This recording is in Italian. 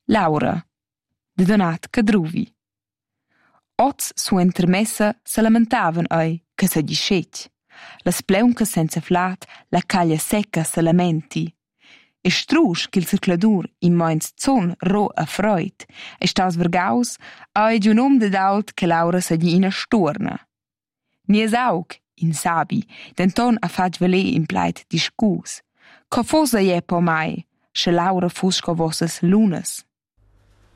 Laura, de Donat Cadruvi. Oz su intermessa se lamentavan ei che se dischetg. Las pleuncas senza flat, la caglia secca se lamenti. E strusch ch'il circladur in moins zon ro a freud, e staus vergaus ei giun de dault che Laura se di ina sturna. Nies aug, in sabi, denton a fag veler in pleit discus. Co fosa je po mai, se Laura fus sco vossas lunas.